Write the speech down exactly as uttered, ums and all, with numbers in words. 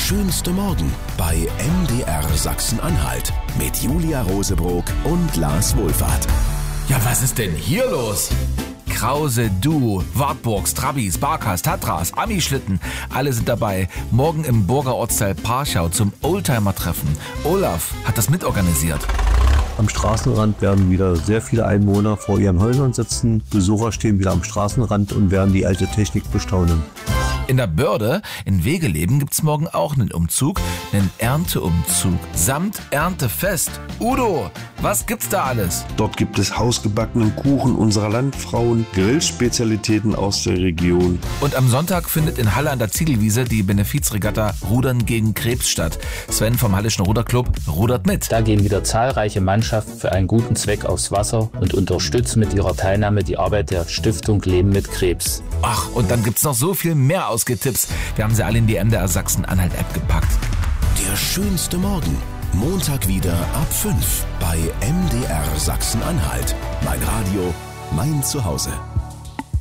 schönste Morgen bei M D R Sachsen-Anhalt mit Julia Rosebrock und Lars Wohlfahrt. Ja, was ist denn hier los? Krause, Du, Wartburgs, Trabis, Barkas, Tatras, Amischlitten, alle sind dabei. Morgen im Burger Ortsteil Parchau zum Oldtimer-Treffen. Olaf hat das mitorganisiert. Am Straßenrand werden wieder sehr viele Einwohner vor ihren Häusern sitzen. Besucher stehen wieder am Straßenrand und werden die alte Technik bestaunen. In der Börde in Wegeleben gibt's morgen auch einen Umzug, einen Ernteumzug samt Erntefest. Udo, was gibt's da alles? Dort gibt es hausgebackenen Kuchen unserer Landfrauen, Grillspezialitäten aus der Region. Und am Sonntag findet in Halle an der Ziegelwiese die Benefizregatta Rudern gegen Krebs statt. Sven vom Hallischen Ruderclub rudert mit. Da gehen wieder zahlreiche Mannschaften für einen guten Zweck aufs Wasser und unterstützen mit ihrer Teilnahme die Arbeit der Stiftung Leben mit Krebs. Ach, und dann gibt's noch so viel mehr Ausgetipps. Wir haben sie alle in die M D R Sachsen-Anhalt-App gepackt. Der schönste Morgen. Montag wieder ab fünf bei M D R Sachsen-Anhalt. Mein Radio, mein Zuhause.